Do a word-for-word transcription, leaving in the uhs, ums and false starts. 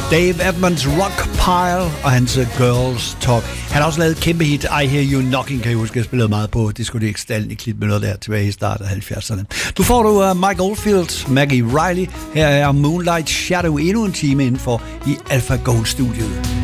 Dave Edmunds, Rock Pile og hans Girls Talk. Han har også lavet et kæmpe hit, I Hear You Knocking, kan jeg huske, jeg spillede meget på diskotekstallen i Klitmøller der tilbage i starten af halvfjerdserne. Du får du uh, Mike Oldfield, Maggie Riley. Her er Moonlight Shadow endnu en time indenfor i Alpha Gold Studiet.